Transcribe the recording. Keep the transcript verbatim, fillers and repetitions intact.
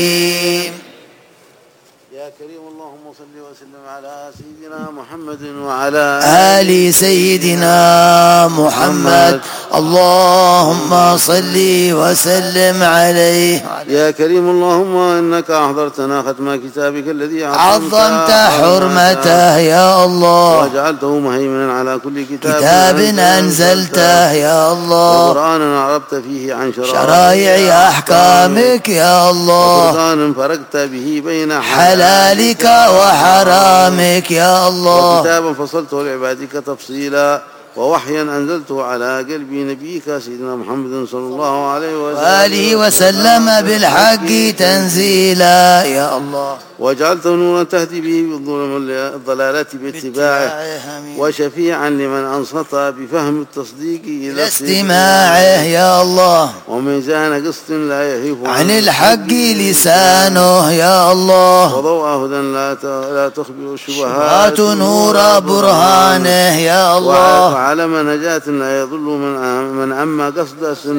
يا كريم اللهم صل وسلم على سيدنا محمد وعلى آل سيدنا محمد. اللهم صل وسلم عليه. يا كريم اللهم إنك أحضرتنا ختم كتابك الذي عظمت حرمته يا الله، وجعلته مهيمنا على كل كتاب, كتاب أنزلته يا الله، وقرآنا عربت فيه عن شرائع أحكامك يا الله، وقرآنا فرقت به بين حلالك وحرامك يا الله، وكتابا فصلته لعبادك تفصيلا، ووحيا أنزلته على قلب نبيك سيدنا محمد صلى الله عليه وسلم وآله وسلم بالحق تنزيلا يا الله، وجعلته نورا تهدي به بالضلالة باتباعه، وشفيعا لمن أنصت بفهم التصديق إلى استماعه يا الله، وميزان قسط لا يهيف عن الحق لسانه يا الله، وضوء هدى لا تخبر الشبهات نور برهانه يا الله، وعلم نجاة لا يضل من أما قصد